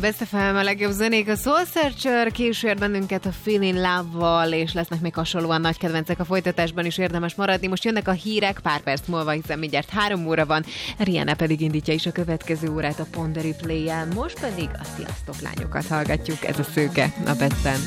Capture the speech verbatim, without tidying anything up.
Best ef em, a legjobb zenék, a Soul Searcher kísér bennünket a Feeling Love-val, és lesznek még hasonlóan nagy kedvencek a folytatásban is, érdemes maradni. Most jönnek a hírek pár perc múlva, hiszen mindjárt három óra van, Rihanna pedig indítja is a következő órát a Ponderi Play-jel, most pedig a Sziasztok lányokat hallgatjuk, ez a Szőke a Besten.